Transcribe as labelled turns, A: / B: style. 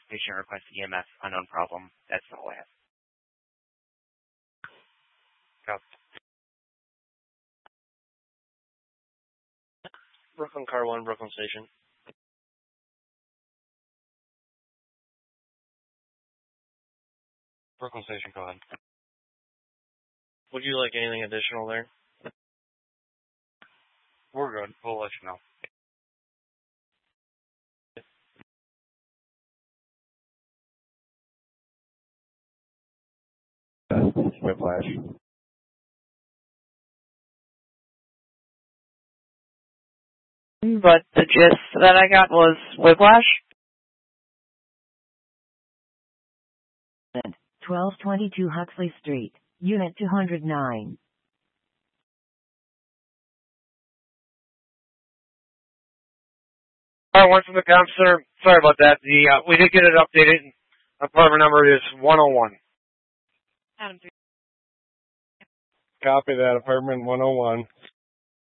A: Patient request EMS, unknown problem. That's all I have.
B: Copy. Brooklyn Car 1, Brooklyn Station. Brooklyn Station, go ahead. Would you like anything additional there? We're good. We'll let you know.
C: Whiplash.
D: But the gist that I got was whiplash.
E: 1222 Huxley Street, Unit 209.
F: One from the comp, sir. Sorry about that. We did get it updated. Apartment number is 101.
G: Adam 3.
C: Copy that, apartment 101.